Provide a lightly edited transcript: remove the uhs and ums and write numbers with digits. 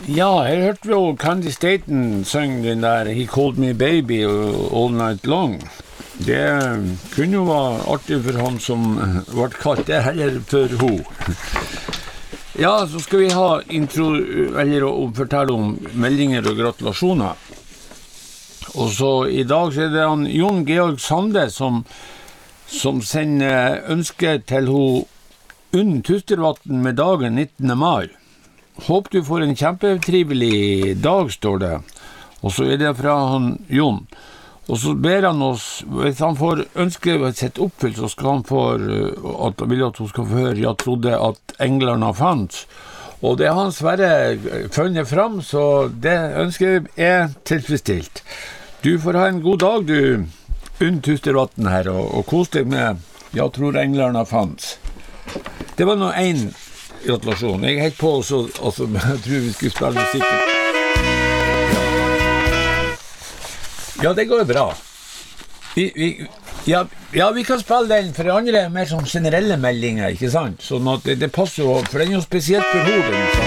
Ja, jeg hørte jo Candy Staten synge den der He Called Me Baby All Night Long. Det kunne jo være artig for han som ble kalt det, eller for ho. Ja, så skal vi ha intro, eller å fortelle om meldinger og gratulasjoner. Og så i dag så det han Jon Georg Sande som sender ønske til ho Unn Tustervatn med dagen 19. mai. Håper du får en kjempetrivelig dag, står det. Og så det fra han Jon. Og så ber han oss, hvis han får ønske sitt oppfylt, så skal han få vil at hun skal få høre Jeg trodde at englarna fanns. Og det har han Sverre funnet fram, så det ønsket tilfredsstilt. Du får ha en god dag, du Unn Tustervatn her, og kos deg med Jeg tror englarna fanns. Det var nå en gratulasjon. Jeg helt på, så jeg tror vi skulle spille musikken. Ja, det går bra. Vi kan spille den, for andre mer som generelle meldinger, ikke sant? Sånn at det passer jo, for den er jo spesielt for hodet.